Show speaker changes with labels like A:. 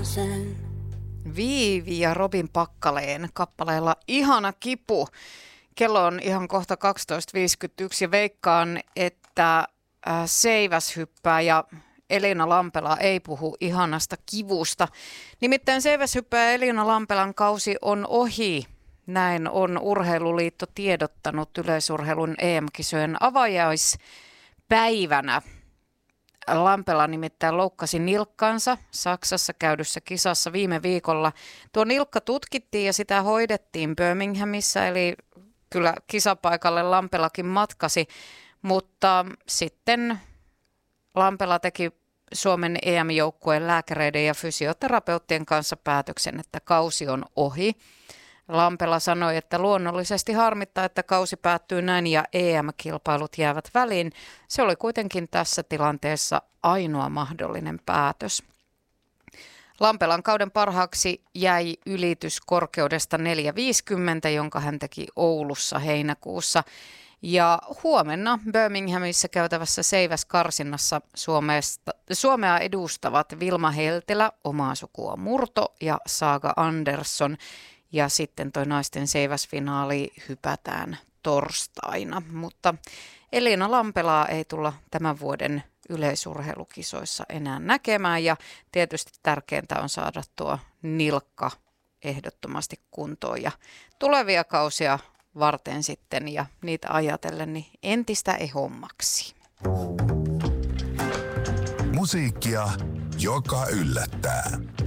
A: sen.
B: Viivi ja Robin Packaleen kappaleella Ihana kipu. Kello on ihan kohta 12.51 ja veikkaan, että seiväshyppääjä Elina Lampela ei puhu ihanasta kivusta. Nimittäin seiväshyppääjä Elina Lampelan kausi on ohi. Näin on Urheiluliitto tiedottanut yleisurheilun EM-kisojen avajaispäivänä. Lampela nimittäin loukkasi nilkkansa Saksassa käydyssä kisassa viime viikolla. Tuo nilkka tutkittiin ja sitä hoidettiin Birminghamissa, eli kyllä kisapaikalle Lampelakin matkasi, mutta sitten Lampela teki Suomen EM-joukkueen lääkäreiden ja fysioterapeuttien kanssa päätöksen, että kausi on ohi. Lampela sanoi, että luonnollisesti harmittaa, että kausi päättyy näin ja EM-kilpailut jäävät väliin. Se oli kuitenkin tässä tilanteessa ainoa mahdollinen päätös. Lampelan kauden parhaaksi jäi ylitys korkeudesta 4,50, jonka hän teki Oulussa heinäkuussa. Ja huomenna Birminghamissa käytävässä seiväskarsinnassa Suomea edustavat Vilma Heltelä, omaa sukua Murto ja Saaga Andersson. Ja sitten toi naisten seiväsfinaali hypätään torstaina, mutta Elina Lampelaa ei tulla tämän vuoden yleisurheilukisoissa enää näkemään ja tietysti tärkeintä on saada tuo nilkka ehdottomasti kuntoon ja tulevia kausia varten sitten ja niitä ajatellen niin entistä ehommaksi.
C: Musiikkia, joka yllättää.